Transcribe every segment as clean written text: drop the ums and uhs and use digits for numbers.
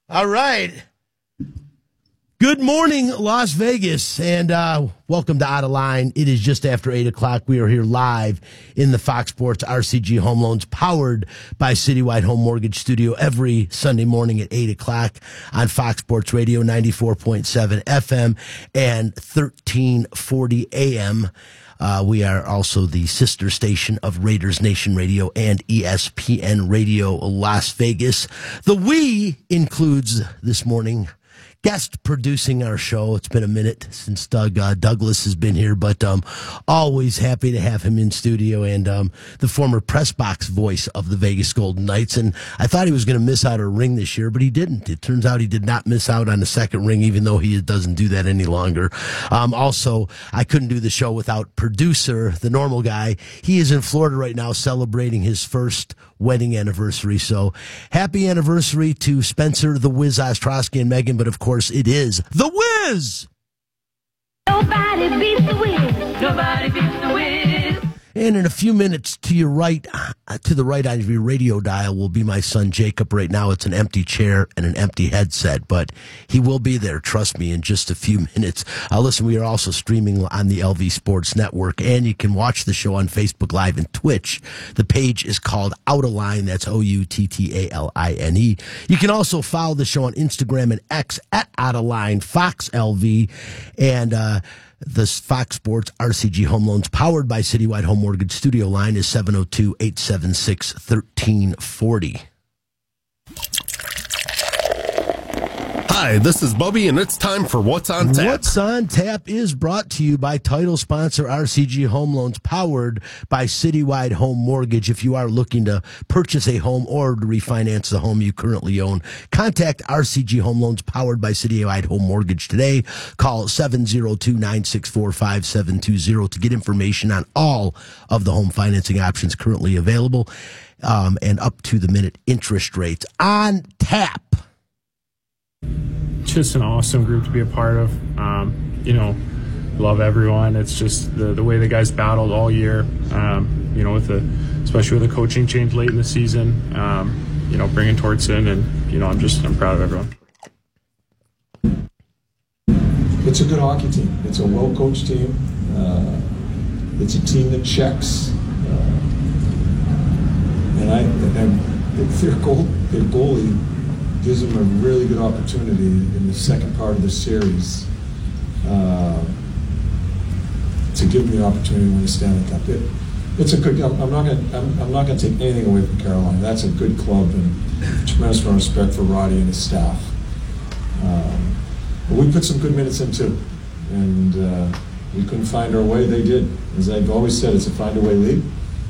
All right. Good morning, Las Vegas, and welcome to Out of Line. It is just after 8 o'clock. We are here live in the Fox Sports RCG Home Loans, powered by Citywide Home Mortgage Studio, every Sunday morning at 8 o'clock on Fox Sports Radio, 94.7 FM and 1340 AM. We are also the sister station of Raiders Nation Radio and ESPN Radio Las Vegas. The we includes this morning guest producing our show. It's been a minute since Douglas has been here, but always happy to have him in studio, and the former press box voice of the Vegas Golden Knights. And I thought he was going to miss out on a ring this year, but he didn't. It turns out he did not miss out on the second ring, even though he doesn't do that any longer. Also, I couldn't do the show without producer, the normal guy. He is in Florida right now celebrating his first wedding anniversary. So happy anniversary to Spencer the Wiz Ostrowski and Megan, but of course it is the Wiz. Nobody beats the Wiz. Nobody beats the Wiz. And in a few minutes to your right, to the right on your radio dial will be my son Jacob. Right now it's an empty chair and an empty headset, but he will be there, trust me, in just a few minutes. Listen, we are also streaming on the LV Sports Network, and you can watch the show on Facebook Live and Twitch. The page is called Out of Line. That's OUTTALINE. You can also follow the show on Instagram and X at Out of Line, Fox LV, and the Fox Sports RCG Home Loans, powered by Citywide Home Mortgage Studio line is 702-876-1340. Hi, this is Bubby, and it's time for What's on Tap. What's on Tap is brought to you by title sponsor RCG Home Loans, powered by Citywide Home Mortgage. If you are looking to purchase a home or to refinance the home you currently own, contact RCG Home Loans, powered by Citywide Home Mortgage today. Call 702-964-5720 to get information on all of the home financing options currently available, and up to the minute interest rates. On Tap. Just an awesome group to be a part of. Love everyone. It's just the way the guys battled all year, especially with the coaching change late in the season, bringing Tortson, and, I'm proud of everyone. It's a good hockey team. It's a well-coached team. It's a team that checks. And their goalie gives them a really good opportunity in the second part of the series to give them the opportunity to win the Stanley Cup. It's a good. I'm not going to take anything away from Carolina. That's a good club, and tremendous amount of respect for Roddy and his staff. But we put some good minutes in too, and we couldn't find our way. They did. As I've always said, it's a find a way league.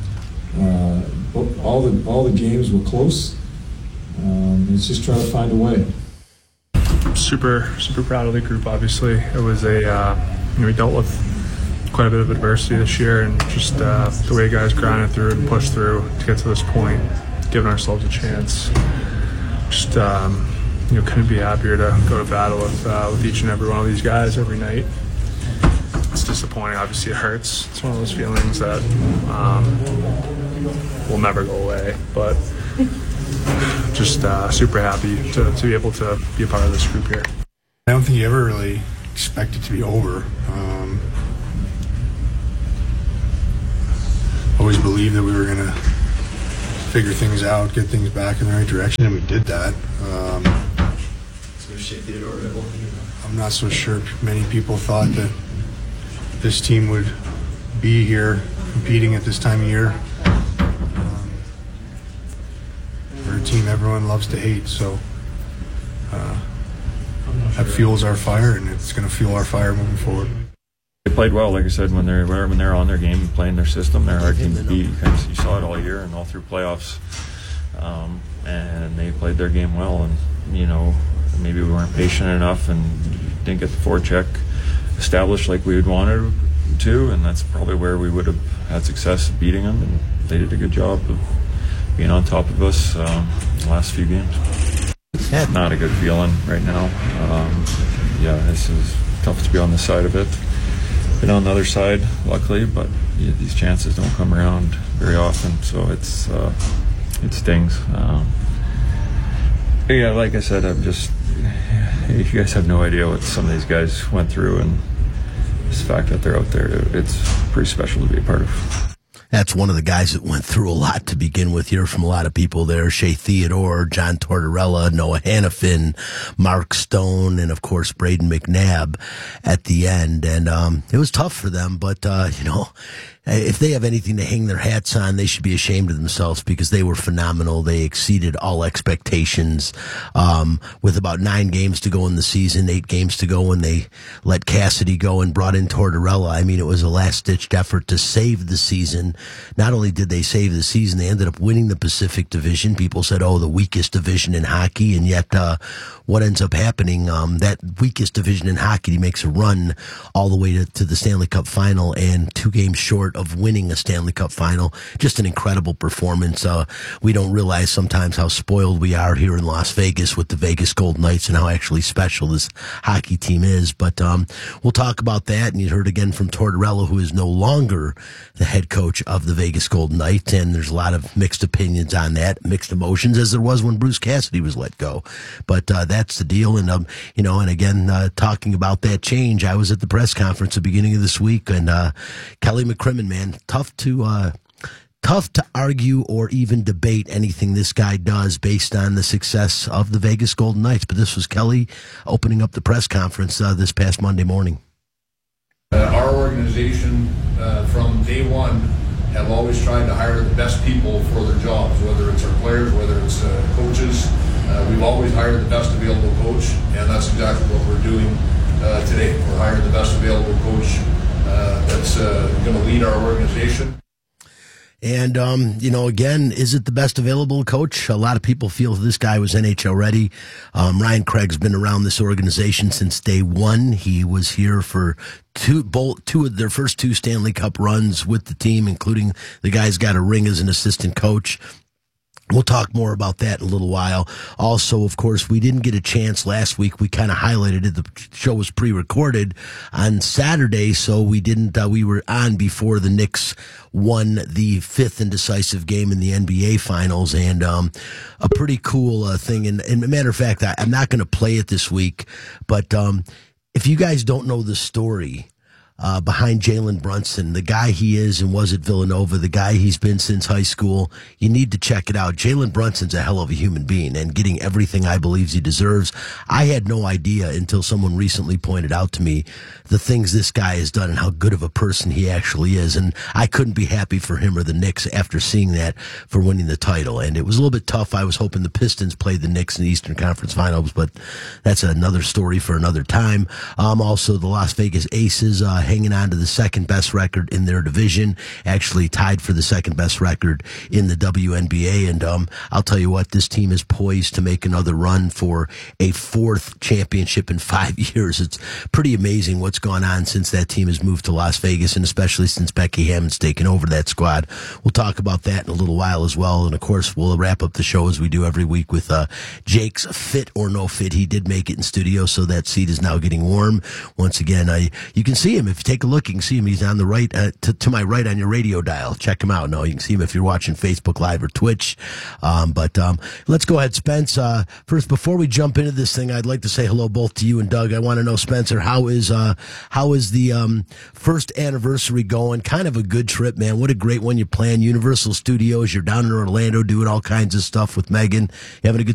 All the games were close. It's just trying to find a way. Super, super proud of the group. Obviously, it was we dealt with quite a bit of adversity this year, and just the way guys grinded through and pushed through to get to this point, giving ourselves a chance. Just couldn't be happier to go to battle with each and every one of these guys every night. It's disappointing. Obviously, it hurts. It's one of those feelings that will never go away, but just super happy to be able to be a part of this group here. I don't think you ever really expect it to be over. Always believed that we were going to figure things out, get things back in the right direction, and we did that. I'm not so sure many people thought that this team would be here competing at this time of year. We're a team everyone loves to hate, so that fuels our fire, and it's going to fuel our fire moving forward. They played well, like I said, when they're on their game, playing their system. They're our team to beat. You saw it all year and all through playoffs, and they played their game well. And maybe we weren't patient enough and didn't get the forecheck established like we would wanted to, and that's probably where we would have had success beating them. And they did a good job of being on top of us the last few games. Not a good feeling right now. This is tough to be on this side of it. Been on the other side, luckily, but these chances don't come around very often, so it stings. Yeah, like I said, you guys have no idea what some of these guys went through, and this fact that they're out there, it's pretty special to be a part of. That's one of the guys that went through a lot to begin with. You're from a lot of people there. Shea Theodore, John Tortorella, Noah Hannafin, Mark Stone, and of course Braden McNabb at the end. And it was tough for them, but if they have anything to hang their hats on, they should be ashamed of themselves because they were phenomenal. They exceeded all expectations. With about 9 games to go in the season, 8 games to go when they let Cassidy go and brought in Tortorella. I mean, it was a last-ditched effort to save the season. Not only did they save the season, they ended up winning the Pacific Division. People said, the weakest division in hockey, and yet what ends up happening, that weakest division in hockey makes a run all the way to the Stanley Cup final and 2 games short of winning a Stanley Cup final. Just an incredible performance. We don't realize sometimes how spoiled we are here in Las Vegas with the Vegas Golden Knights and how actually special this hockey team is. But we'll talk about that. And you heard again from Tortorella, who is no longer the head coach of the Vegas Golden Knights. And there's a lot of mixed opinions on that, mixed emotions, as there was when Bruce Cassidy was let go. But that's the deal. And, and again, talking about that change, I was at the press conference at the beginning of this week, and Kelly McCrimmon, man, tough to argue or even debate anything this guy does based on the success of the Vegas Golden Knights. But this was Kelly opening up the press conference this past Monday morning. Our organization, from day one, have always tried to hire the best people for their jobs, whether it's our players, whether it's coaches. We've always hired the best available coach, and that's exactly what we're doing today. We're hiring the best available coach that's going to lead our organization. And, again, is it the best available coach? A lot of people feel this guy was NHL ready. Ryan Craig's been around this organization since day one. He was here for two of their first 2 Stanley Cup runs with the team, including the guy's got a ring as an assistant coach. We'll talk more about that in a little while. Also, of course, we didn't get a chance last week. We kind of highlighted it. The show was pre-recorded on Saturday, so we didn't. We were on before the Knicks won the 5th and decisive game in the NBA Finals, and a pretty cool thing. And a matter of fact, I'm not going to play it this week, but if you guys don't know the story behind Jalen Brunson, the guy he is and was at Villanova, the guy he's been since high school, you need to check it out. Jalen Brunson's a hell of a human being and getting everything I believe he deserves. I had no idea until someone recently pointed out to me the things this guy has done and how good of a person he actually is. And I couldn't be happy for him or the Knicks after seeing that for winning the title. And it was a little bit tough. I was hoping the Pistons played the Knicks in the Eastern Conference Finals, but that's another story for another time. Also, the Las Vegas Aces hanging on to the second best record in their division, actually tied for the second best record in the WNBA. And I'll tell you what, this team is poised to make another run for a 4th championship in 5 years. It's pretty amazing what's gone on since that team has moved to Las Vegas, and especially since Becky Hammon's taken over that squad. We'll talk about that in a little while as well. And of course, we'll wrap up the show as we do every week with Jake's fit or no fit. He did make it in studio, so that seat is now getting warm. Once again, you can see him. If you take a look, you can see him. He's on the right, to my right on your radio dial. Check him out. No, you can see him if you're watching Facebook Live or Twitch. But let's go ahead, Spence. First, before we jump into this thing, I'd like to say hello both to you and Doug. I want to know, Spencer, how is the first anniversary going? Kind of a good trip, man. What a great one you plan. Universal Studios. You're down in Orlando doing all kinds of stuff with Megan. You having a good